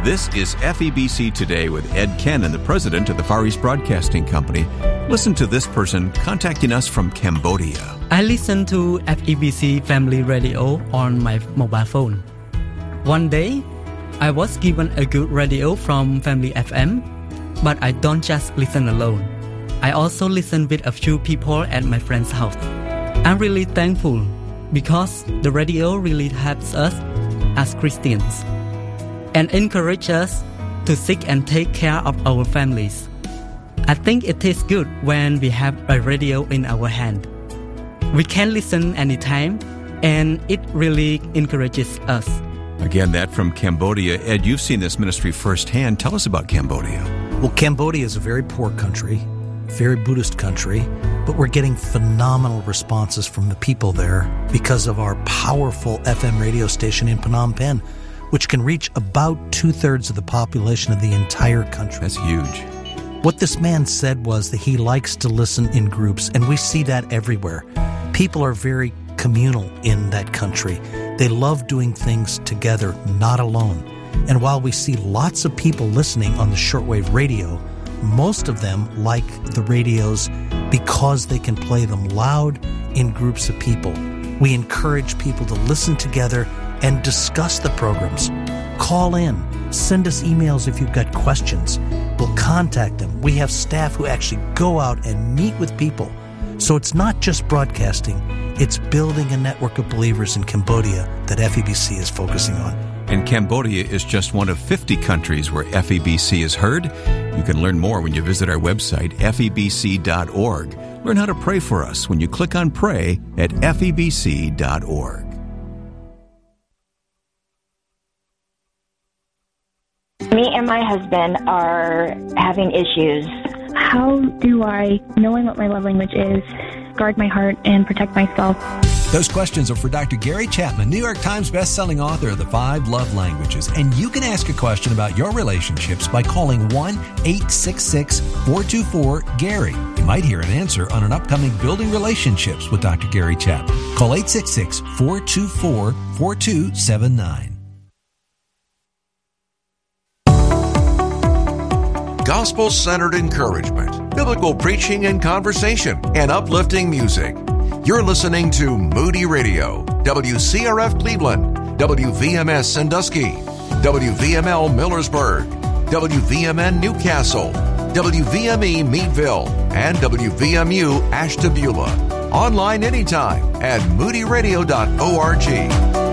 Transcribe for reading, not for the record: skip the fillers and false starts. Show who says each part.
Speaker 1: This is FEBC Today with Ed Cannon, the president of the Far East Broadcasting Company. Listen to this person contacting us from Cambodia.
Speaker 2: I listen to FEBC Family Radio on my mobile phone. One day, I was given a good radio from Family FM, but I don't just listen alone. I also listen with a few people at my friend's house. I'm really thankful because the radio really helps us as Christians and encourages us to seek and take care of our families. I think it is good when we have a radio in our hand. We can listen anytime, and it really encourages us.
Speaker 1: Again, that from Cambodia. Ed, you've seen this ministry firsthand. Tell us about Cambodia.
Speaker 3: Well, Cambodia is a very poor country, very Buddhist country, but we're getting phenomenal responses from the people there because of our powerful FM radio station in Phnom Penh, which can reach about 2/3 of the population of the entire country.
Speaker 1: That's huge.
Speaker 3: What this man said was that he likes to listen in groups, and we see that everywhere. People are very communal in that country. They love doing things together, not alone. And while we see lots of people listening on the shortwave radio, most of them like the radios because they can play them loud in groups of people. We encourage people to listen together and discuss the programs. Call in. Send us emails if you've got questions. We'll contact them. We have staff who actually go out and meet with people. So it's not just broadcasting. It's building a network of believers in Cambodia that FEBC is focusing on.
Speaker 1: And Cambodia is just one of 50 countries where FEBC is heard. You can learn more when you visit our website, febc.org. Learn how to pray for us when you click on Pray at febc.org.
Speaker 4: Me and my husband are having issues.
Speaker 5: How do I, knowing what my love language is, guard my heart and protect myself?
Speaker 6: Those questions are for Dr. Gary Chapman, New York Times bestselling author of The 5 Love Languages. And you can ask a question about your relationships by calling 1-866-424-GARY. You might hear an answer on an upcoming Building Relationships with Dr. Gary Chapman. Call 866-424-4279.
Speaker 7: Gospel-centered encouragement, biblical preaching and conversation, and uplifting music. You're listening to Moody Radio, WCRF Cleveland, WVMS Sandusky, WVML Millersburg, WVMN Newcastle, WVME Meadville, and WVMU Ashtabula. Online anytime at moodyradio.org.